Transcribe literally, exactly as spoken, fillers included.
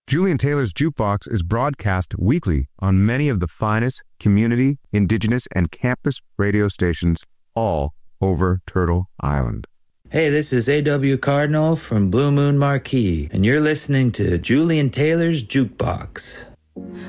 Julian Taylor's Jukebox is broadcast weekly on many of the finest community, indigenous, and campus radio stations all over Turtle Island. Hey, this is A W Cardinal from Blue Moon Marquee, and you're listening to Julian Taylor's Jukebox.